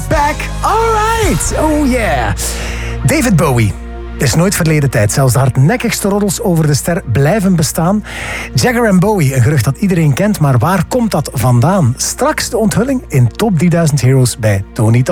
back. Alright. Oh yeah. David Bowie. Is nooit verleden tijd. Zelfs de hardnekkigste roddels over de ster blijven bestaan. Jagger en Bowie, een gerucht dat iedereen kent. Maar waar komt dat vandaan? Straks de onthulling in Top 3000 Heroes bij Tony Tal.